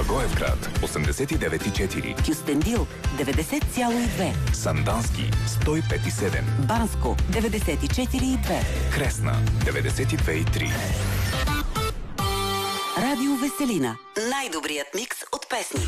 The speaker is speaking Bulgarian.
Благоевград 89,4, Кюстендил 90,2, Сандански 105,7, Банско 94,2, Кресна 92,3. Радио Веселина. Най-добрият микс от песни.